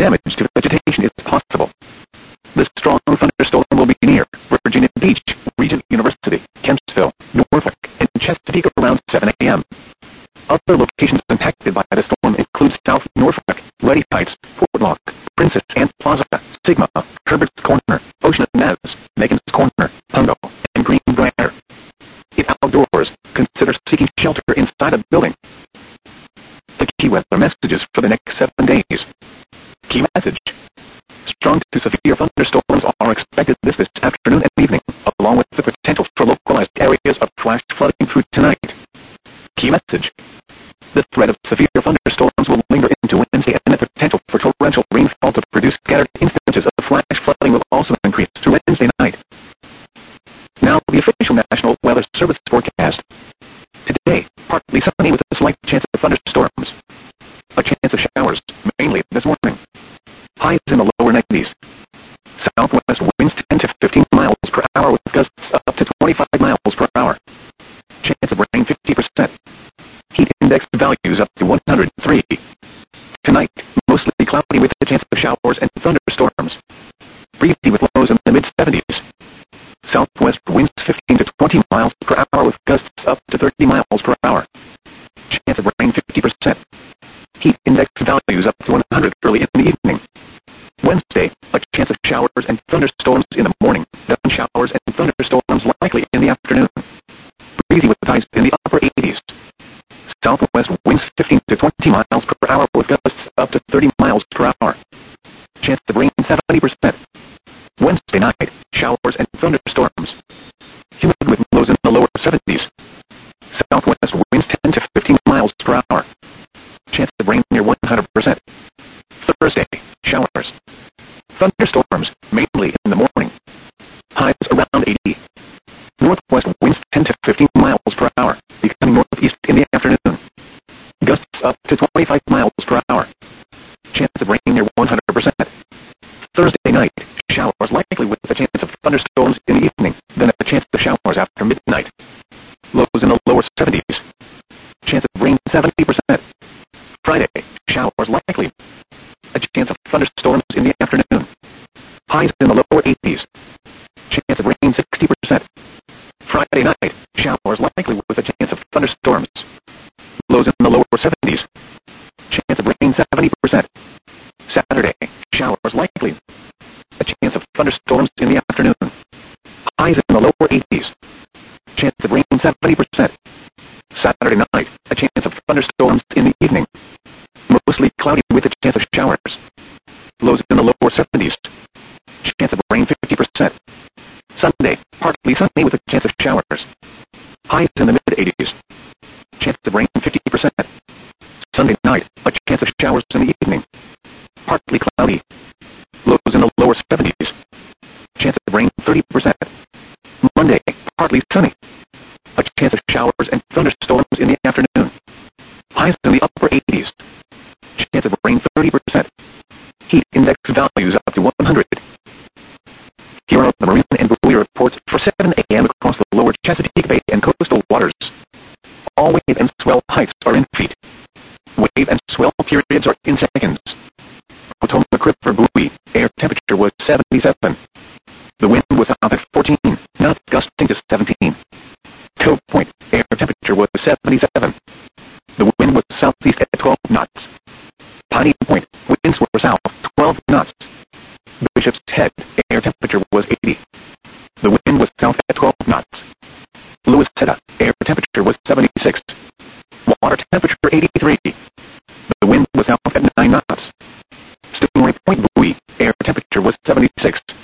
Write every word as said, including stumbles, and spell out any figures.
damage to vegetation is possible. The strong thunderstorm will be near Virginia Beach, Regent University, Kempsville, Norfolk, and Chesapeake around seven a m Other locations impacted by the storm include South Norfolk, Ready Heights, Portlock, Princess Anne Plaza, Sigma, Herbert's Corner, Ocean Nez, Megan's Corner, Pungo, and Green Briar. If outdoors, consider seeking shelter inside a building. The key weather messages for the next seven days. Key message. Strong to severe thunderstorms are expected this, this afternoon and evening, along with the potential for localized areas of flash flooding through tonight. Key message. The threat of severe thunderstorms will linger into Wednesday, and the potential for torrential rainfall to produce scattered instances of flash flooding will also increase through Wednesday night. Now, the official National Weather Service forecast. Today, partly sunny with a slight chance of thunderstorms. A chance of showers, mainly this morning. Highs in the lower nineties. Southwest winds ten to fifteen miles per hour with gusts up to twenty-five miles per hour. Chance of rain fifty percent. Heat index values up to one hundred three. Tonight, mostly cloudy with a chance of showers and thunderstorms. Breezy with lows in the mid seventies. Southwest winds fifteen to twenty miles per hour with gusts up to thirty miles per hour. Chance of rain fifty percent. Heat index values up to one hundred early in the evening. Wednesday, a chance of showers and thunderstorms in the morning, then showers and thunderstorms likely in the afternoon. Breezy with highs in the upper eighties. Southwest winds fifteen to twenty miles per hour with gusts up to thirty miles per hour. Chance of rain seventy percent. Wednesday night, showers and thunderstorms. Humid with lows in the lower seventies. Southwest winds ten to fifteen miles per hour. Chance of rain near one hundred percent. Thursday, showers. Thunderstorms, mainly in the morning. Highs around eighty. Northwest winds ten to fifteen miles per hour, becoming northeast in the afternoon. Gusts up to twenty-five miles per hour. Chance of rain near one hundred percent. Thursday night, showers likely with a chance of thunderstorms in the evening, then a chance of showers after midnight. Lows in the lower seventies. Chance of rain seventy percent. Friday, showers likely. A chance of thunderstorms in the afternoon. Highs in the lower eighties. Chance of rain sixty percent. Friday night, showers likely with a chance of thunderstorms. Lows in the lower seventies. Chance of rain seventy percent. Saturday, showers likely. A chance of thunderstorms in the afternoon. Highs in the lower eighties. Chance of rain seventy percent. Saturday night, a chance of thunderstorms in the evening. Mostly cloudy with a chance of showers. Lows in the lower seventies. Chance of rain fifty percent. Sunday, partly sunny with a chance of showers. Highs in the mid eighties. Chance of rain fifty percent. Sunday night, a chance of showers in the evening. Partly cloudy. Lows in the lower seventies. Chance of rain thirty percent. Monday, partly sunny. A chance of showers and thunderstorms in the afternoon. Highs in the upper eighties. Chance of rain thirty percent. Heat index values up to one hundred. Here are the marine and buoy reports for seven a m across the lower Chesapeake Bay and coastal waters. All wave and swell heights are in feet. Wave and swell periods are in seconds. Potomac River buoy, air temperature was seventy-seven. The wind was south at fourteen, knots gusting to seventeen. Cove Point, air temperature was seventy-seven. The wind was southeast at twelve knots. Piney Point, winds were south, twelve knots. Bishop's Head, air temperature was eighty. The wind was south at twelve knots. Louis Seta, air temperature was seventy-six. Water temperature eighty-three. The wind was south at nine knots. Stingray Point buoy, air temperature was seventy-six.